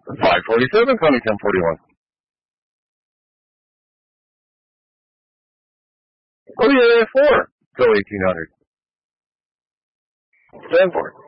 547, Connie 1041. Oh yeah, 4. Phil 1800. Stand for it.